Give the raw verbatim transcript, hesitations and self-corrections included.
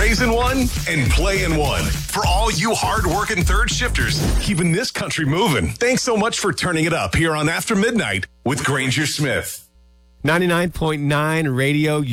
raising one and playing one. For all you hard-working third shifters, keeping this country moving. Thanks so much for turning it up here on After Midnight with Granger Smith. ninety-nine point nine Radio